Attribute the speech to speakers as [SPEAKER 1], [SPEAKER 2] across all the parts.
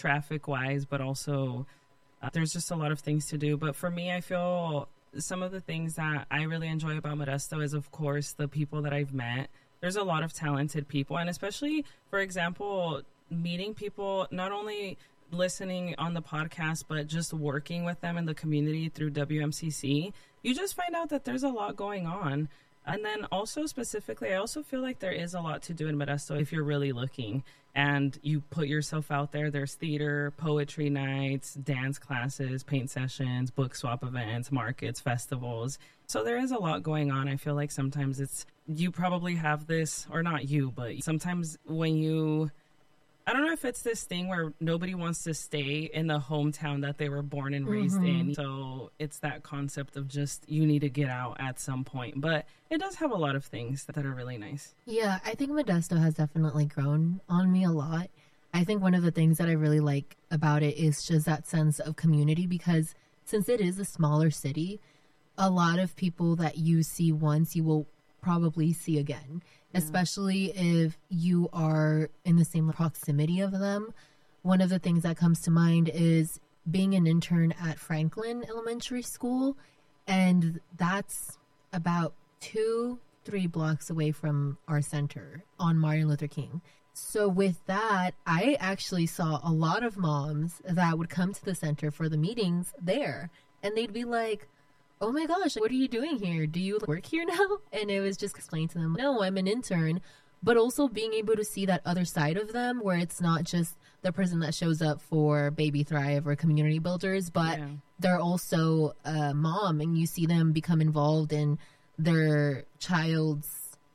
[SPEAKER 1] traffic wise, but also there's just a lot of things to do. But for me, I feel some of the things that I really enjoy about Modesto is, of course, the people that I've met. There's a lot of talented people, and especially, for example, meeting people, not only listening on the podcast, but just working with them in the community through WMCC, you just find out that there's a lot going on. And then also specifically, I also feel like there is a lot to do in Modesto if you're really looking and you put yourself out there. There's theater, poetry nights, dance classes, paint sessions, book swap events, markets, festivals. So there is a lot going on. I feel like sometimes you probably have this, or not you, but sometimes when you, I don't know if it's this thing where nobody wants to stay in the hometown that they were born and raised in. So it's that concept of just you need to get out at some point. But it does have a lot of things that are really nice.
[SPEAKER 2] Yeah, I think Modesto has definitely grown on me a lot. I think one of the things that I really like about it is just that sense of community, because since it is a smaller city, a lot of people that you see once, you will probably see again, especially if you are in the same proximity of them. One of the things that comes to mind is being an intern at Franklin Elementary School, and that's about 2-3 blocks away from our center on Martin Luther King. So with that, I actually saw a lot of moms that would come to the center for the meetings there, and they'd be like, oh my gosh, what are you doing here? Do you work here now? And it was just explained to them, no, I'm an intern. But also being able to see that other side of them, where it's not just the person that shows up for Baby Thrive or Community Builders, but they're also a mom, and you see them become involved in their child's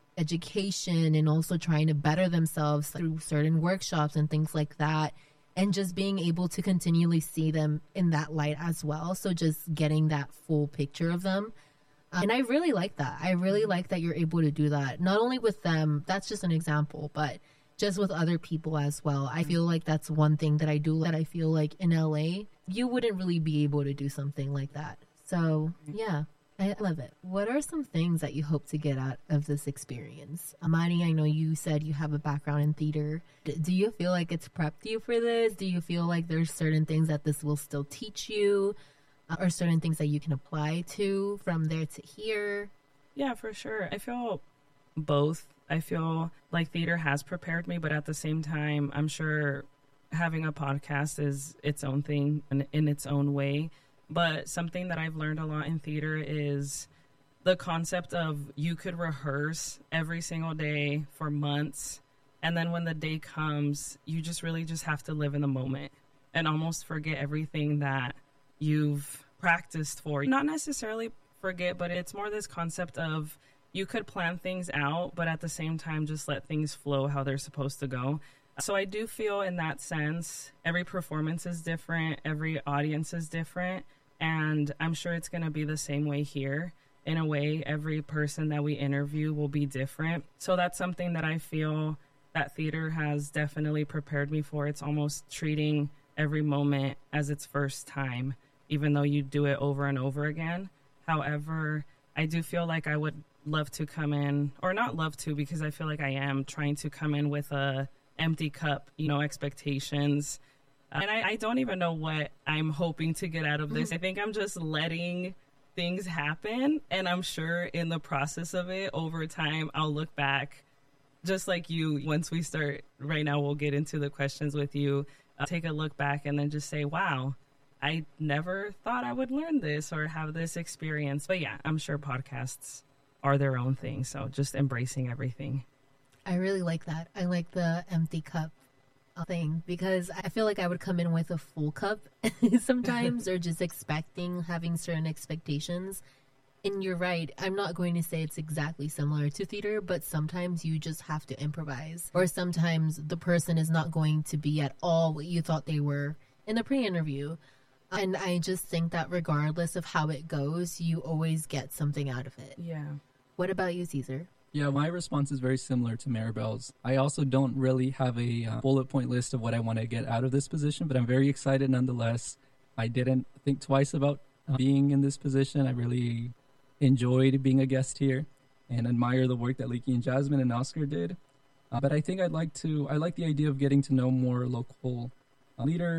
[SPEAKER 2] education and also trying to better themselves through certain workshops and things like that. And just being able to continually see them in that light as well. So just getting that full picture of them. And I really like that. I really like that you're able to do that. Not only with them, that's just an example, but just with other people as well. I feel like that's one thing that I do, that I feel like in LA, you wouldn't really be able to do something like that. So yeah, I love it. What are some things that you hope to get out of this experience? Amani, I know you said you have a background in theater. Do you feel like it's prepped you for this? Do you feel like there's certain things that this will still teach you, or certain things that you can apply to from there to here?
[SPEAKER 1] Yeah, for sure. I feel both. I feel like theater has prepared me, but at the same time, I'm sure having a podcast is its own thing in its own way. But something that I've learned a lot in theater is the concept of you could rehearse every single day for months. And then when the day comes, you just really just have to live in the moment and almost forget everything that you've practiced for. Not necessarily forget, but it's more this concept of you could plan things out, but at the same time, just let things flow how they're supposed to go. So I do feel in that sense, every performance is different. Every audience is different. And I'm sure it's going to be the same way here. In a way, every person that we interview will be different. So that's something that I feel that theater has definitely prepared me for. It's almost treating every moment as its first time, even though you do it over and over again. However, I do feel like I would love to come in, or not love to, because I feel like I am trying to come in with a empty cup, expectations. And I don't even know what I'm hoping to get out of this. I think I'm just letting things happen. And I'm sure in the process of it, over time, I'll look back, just like you. Once we start, right now, we'll get into the questions with you. Take a look back and then just say, wow, I never thought I would learn this or have this experience. But yeah, I'm sure podcasts are their own thing. So just embracing everything.
[SPEAKER 2] I really like that. I like the empty cup thing, because I feel like I would come in with a full cup sometimes, or just having certain expectations. And you're right, I'm not going to say it's exactly similar to theater, but sometimes you just have to improvise, or sometimes the person is not going to be at all what you thought they were in the pre-interview. And I just think that regardless of how it goes, you always get something out of it.
[SPEAKER 1] Yeah.
[SPEAKER 2] What about you, Caesar?
[SPEAKER 3] Yeah, my response is very similar to Maribel's. I also don't really have a bullet point list of what I want to get out of this position, but I'm very excited nonetheless. I didn't think twice about being in this position. I really enjoyed being a guest here and admire the work that Leaky and Jasmine and Oscar did. But I think I like the idea of getting to know more local leaders.